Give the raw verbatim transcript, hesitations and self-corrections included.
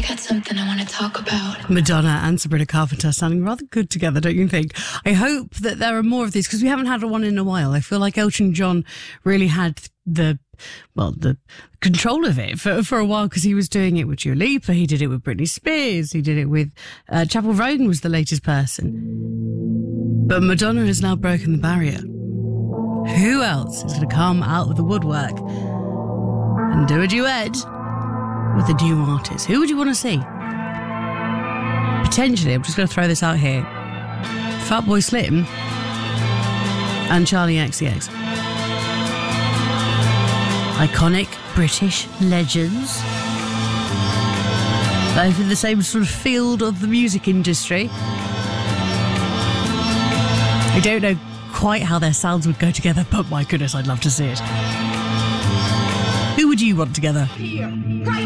got something I want to talk about. Madonna and Sabrina Carpenter sounding rather good together, don't you think? I hope that there are more of these, because we haven't had one in a while. I feel like Elton John really had the, well, the control of it for, for a while, because he was doing it with Dua Lipa, he did it with Britney Spears, he did it with uh, Chapel Roan was the latest person. But Madonna has now broken the barrier. Who else is going to come out of the woodwork and do a duet with a new artist? Who would you want to see? Potentially, I'm just going to throw this out here, Fatboy Slim and Charlie X C X. Iconic British legends, both in the same sort of field of the music industry. I don't know quite how their sounds would go together, but my goodness, I'd love to see it. Who would you want together? Here, right